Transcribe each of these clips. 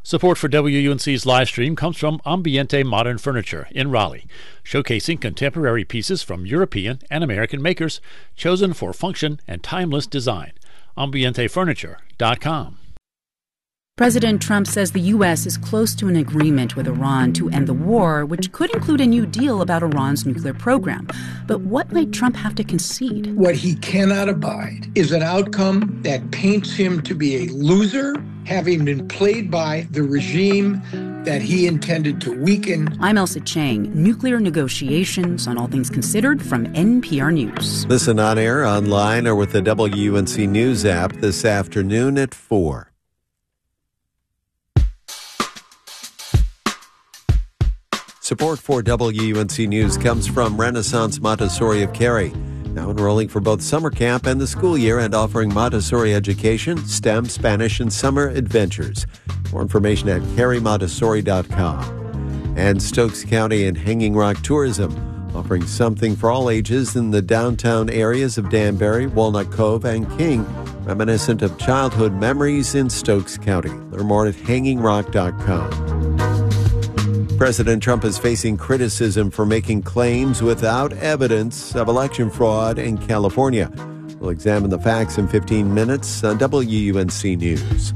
Support for WUNC's live stream comes from Ambiente Modern Furniture in Raleigh, showcasing contemporary pieces from European and American makers, chosen for function and timeless design. AmbienteFurniture.com. President Trump says the U.S. is close to an agreement with Iran to end the war, which could include a new deal about Iran's nuclear program. But what might Trump have to concede? What he cannot abide is an outcome that paints him to be a loser, having been played by the regime that he intended to weaken. I'm Elsa Chang. Nuclear negotiations on All Things Considered from NPR News. Listen on air, online, or with the WUNC News app this afternoon at 4. Support for WUNC News comes from Renaissance Montessori of Cary, now enrolling for both summer camp and the school year and offering Montessori education, STEM, Spanish, and summer adventures. More information at carymontessori.com. And Stokes County and Hanging Rock Tourism, offering something for all ages in the downtown areas of Danbury, Walnut Cove, and King, reminiscent of childhood memories in Stokes County. Learn more at hangingrock.com. President Trump is facing criticism for making claims without evidence of election fraud in California. We'll examine the facts in 15 minutes on WUNC News.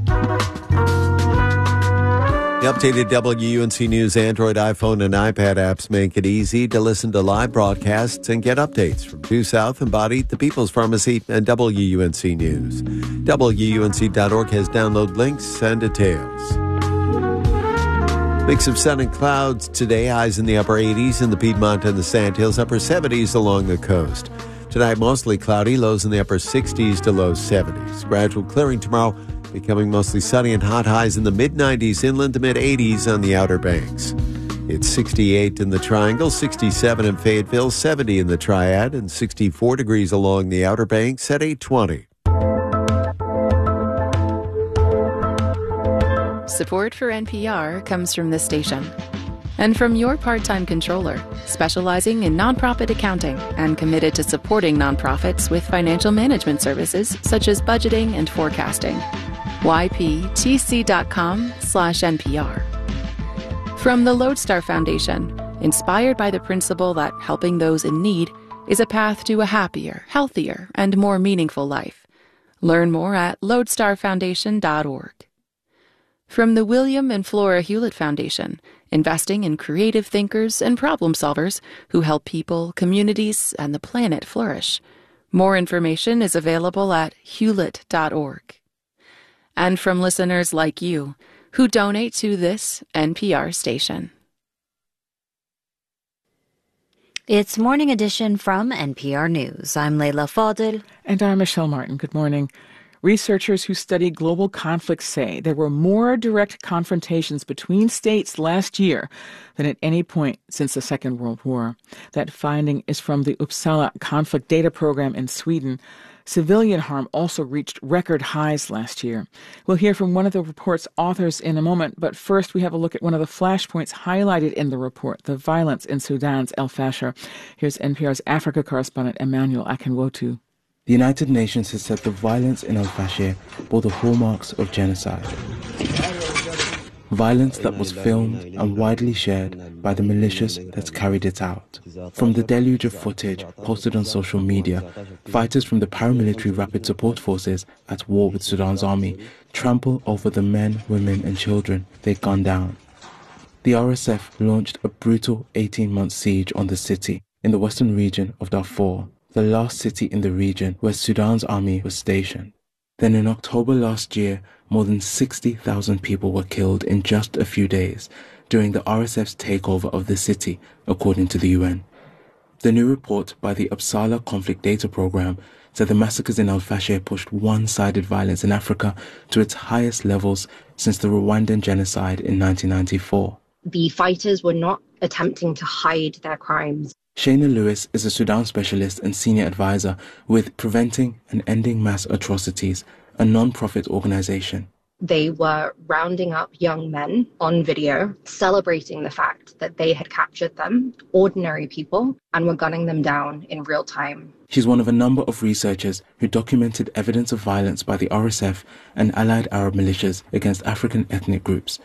The updated WUNC News Android, iPhone, and iPad apps make it easy to listen to live broadcasts and get updates from Due South, Embodied, The People's Pharmacy, and WUNC News. WUNC.org has download links and details. Mix of sun and clouds today, highs in the upper 80s in the Piedmont and the Sandhills, upper 70s along the coast. Tonight, mostly cloudy, lows in the upper 60s to low 70s. Gradual clearing tomorrow, becoming mostly sunny and hot, highs in the mid-90s inland to mid-80s on the Outer Banks. It's 68 in the Triangle, 67 in Fayetteville, 70 in the Triad, and 64 degrees along the Outer Banks at 8:20. Support for NPR comes from this station and from your part-time controller, specializing in nonprofit accounting and committed to supporting nonprofits with financial management services such as budgeting and forecasting. yptc.com/NPR. From the Lodestar Foundation, inspired by the principle that helping those in need is a path to a happier, healthier, and more meaningful life. Learn more at lodestarfoundation.org. From the William and Flora Hewlett Foundation, investing in creative thinkers and problem solvers who help people, communities, and the planet flourish. More information is available at hewlett.org. And from listeners like you, who donate to this NPR station. It's Morning Edition from NPR News. I'm Leila Fadel. And I'm Michelle Martin. Good morning. Researchers who study global conflicts say there were more direct confrontations between states last year than at any point since the Second World War. That finding is from the Uppsala Conflict Data Program in Sweden. Civilian harm also reached record highs last year. We'll hear from one of the report's authors in a moment, but first we have a look at one of the flashpoints highlighted in the report, the violence in Sudan's El Fasher. Here's NPR's Africa correspondent Emmanuel Akinwotu. The United Nations has said the violence in Al Fasher bore the hallmarks of genocide. Violence that was filmed and widely shared by the militias that carried it out. From the deluge of footage posted on social media, fighters from the paramilitary Rapid Support Forces at war with Sudan's army trample over the men, women and children they gunned down. The RSF launched a brutal 18-month siege on the city in the western region of Darfur, the last city in the region where Sudan's army was stationed. Then in October last year, more than 60,000 people were killed in just a few days during the RSF's takeover of the city, according to the UN. The new report by the Uppsala Conflict Data Program said the massacres in Al Fasher pushed one-sided violence in Africa to its highest levels since the Rwandan genocide in 1994. The fighters were not attempting to hide their crimes. Shayna Lewis is a Sudan specialist and senior advisor with Preventing and Ending Mass Atrocities, a non-profit organization. They were rounding up young men on video, celebrating the fact that they had captured them, ordinary people, and were gunning them down in real time. She's one of a number of researchers who documented evidence of violence by the RSF and allied Arab militias against African ethnic groups